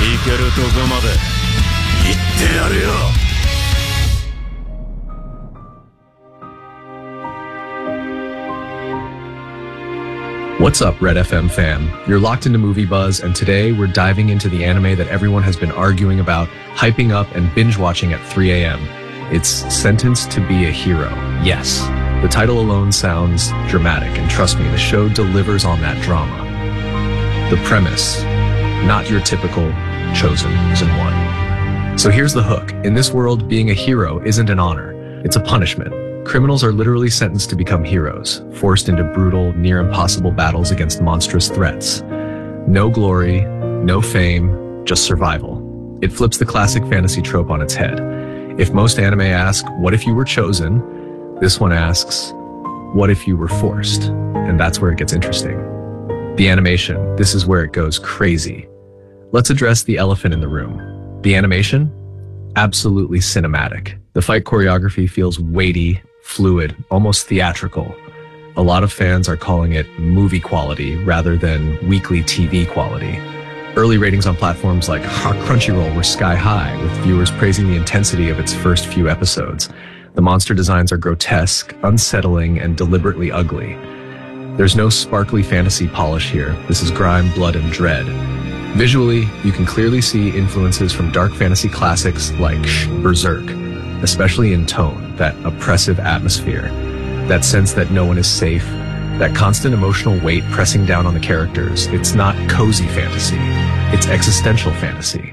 行けるとこまで行ってやるよ。 What's up, Red FM fam? You're locked into Movie Buzz, and today we're diving into the anime that everyone has been arguing about, hyping up, and binge-watching at 3 a.m. It's Sentenced to be a Hero. Yes, the title alone sounds dramatic, and trust me, the show delivers on that drama. The premise, not your typical Chosen Season 1. So here's the hook. In this world, being a hero isn't an honor, it's a punishment. Criminals are literally sentenced to become heroes, forced into brutal, near-impossible battles against monstrous threats. No glory, no fame, just survival. It flips the classic fantasy trope on its head. If most anime ask, what if you were chosen? This one asks, what if you were forced? And that's where it gets interesting. The animation, this is where it goes crazy. Let's address the elephant in the room. The animation? Absolutely cinematic. The fight choreography feels weighty, fluid, almost theatrical. A lot of fans are calling it movie quality rather than weekly TV quality. Early ratings on platforms like Crunchyroll were sky high, with viewers praising the intensity of its first few episodes. The monster designs are grotesque, unsettling, and deliberately ugly. There's no sparkly fantasy polish here. This is grime, blood, and dread. Visually, you can clearly see influences from dark fantasy classics like Berserk, especially in tone, that oppressive atmosphere, that sense that no one is safe, that constant emotional weight pressing down on the characters. It's not cozy fantasy, it's existential fantasy.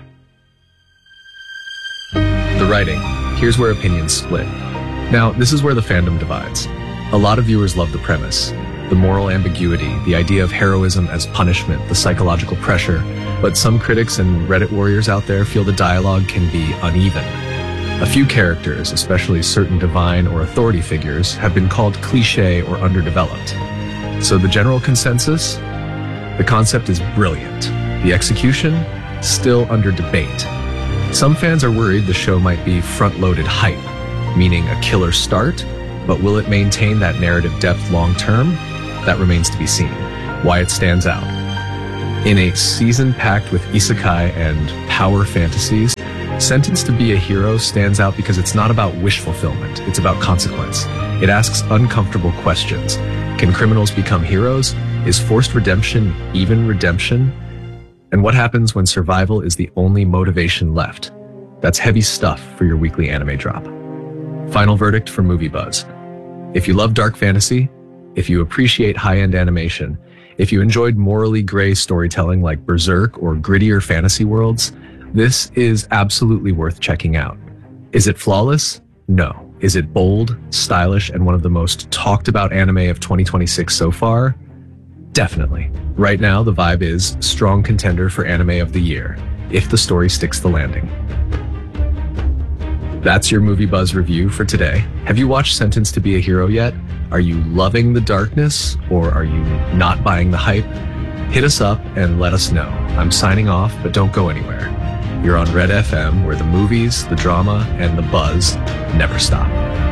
The writing, here's where opinions split. Now, this is where the fandom divides. A lot of viewers love the premise, the moral ambiguity, the idea of heroism as punishment, the psychological pressure, but some critics and Reddit warriors out there feel the dialogue can be uneven. A few characters, especially certain divine or authority figures, have been called cliché or underdeveloped. So the general consensus? The concept is brilliant. The execution? Still under debate. Some fans are worried the show might be front-loaded hype, meaning a killer start, but will it maintain that narrative depth long-term? That remains to be seen. Why it stands out. In a season packed with isekai and power fantasies, Sentenced to be a Hero stands out because it's not about wish fulfillment, it's about consequence. It asks uncomfortable questions. Can criminals become heroes? Is forced redemption even redemption? And what happens when survival is the only motivation left? That's heavy stuff for your weekly anime drop. Final verdict for Movie Buzz. If you love dark fantasy, if you appreciate high-end animation, if you enjoyed morally gray storytelling like Berserk or grittier fantasy worlds, this is absolutely worth checking out. Is it flawless? No. Is it bold, stylish, and one of the most talked about anime of 2026 so far? Definitely. Right now, the vibe is strong contender for anime of the year, if the story sticks the landing. That's your Movie Buzz review for today. Have you watched Sentenced to be a Hero yet? Are you loving the darkness, or are you not buying the hype? Hit us up and let us know. I'm signing off, but don't go anywhere. You're on Red FM, where the movies, the drama, and the buzz never stop.